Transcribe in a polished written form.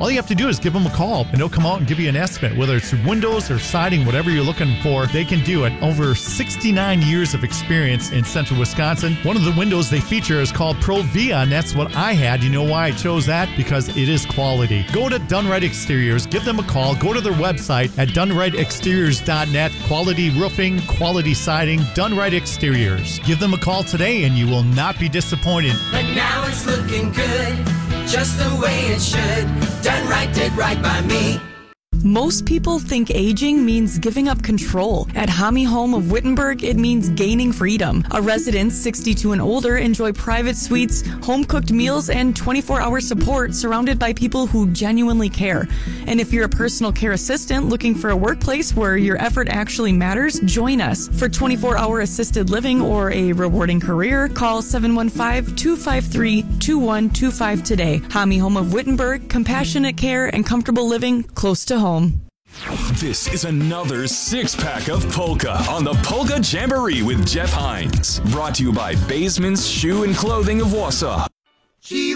All you have to do is give them a call, and they'll come out and give you an estimate, whether it's windows or siding, whatever you're looking for, they can do it. Over 69 years of experience in central Wisconsin. One of the windows they feature is called Pro Via, and that's what I had. You know why I chose that? Because it is quality. Go to Dunright Exteriors, give them a call, go to their website at dunrightexteriors.net. Quality roofing, quality siding, Dunright Exteriors. Give them a call today and you will not be disappointed. But now it's looking good, just the way it should. Dunright did right by me. Most people think aging means giving up control. At Hami Home of Wittenberg, it means gaining freedom. Our residents 62 and older enjoy private suites, home-cooked meals, and 24-hour support surrounded by people who genuinely care. And if you're a personal care assistant looking for a workplace where your effort actually matters, join us. For 24-hour assisted living or a rewarding career, call 715-253-2125 today. Hami Home of Wittenberg, compassionate care and comfortable living close to home. This is another six-pack of Polka on the Polka Jamboree with Jeff Hines. Brought to you by Baseman's Shoe and Clothing of Wausau.